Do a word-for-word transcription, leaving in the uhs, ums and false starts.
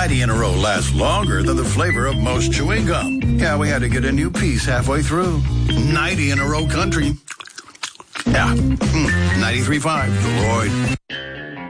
ninety in a row lasts longer than the flavor of most chewing gum. Yeah, we had to get a new piece halfway through. ninety in a row country. Yeah, mm, ninety-three point five, The Royd.